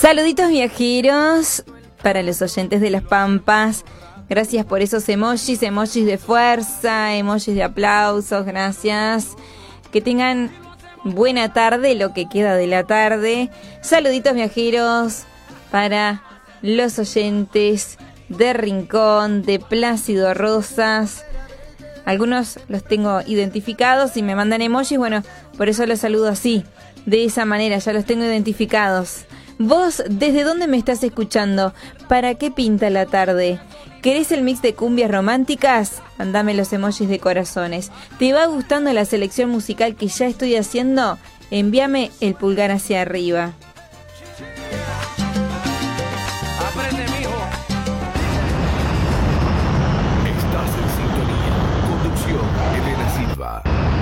Saluditos viajeros para los oyentes de Las Pampas. Gracias por esos emojis de fuerza, emojis de aplausos, gracias. Que tengan buena tarde, lo que queda de la tarde. Saluditos viajeros para los oyentes de Rincón, de Plácido Rosas. Algunos los tengo identificados y me mandan emojis, bueno, por eso los saludo así, de esa manera, ya los tengo identificados. Vos, ¿desde dónde me estás escuchando? ¿Para qué pinta la tarde? ¿Querés el mix de cumbias románticas? Mandame los emojis de corazones. ¿Te va gustando la selección musical que ya estoy haciendo? Envíame el pulgar hacia arriba.